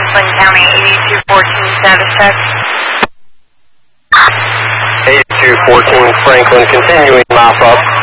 Franklin County, 8214 status check. 8214 Franklin, continuing mop up.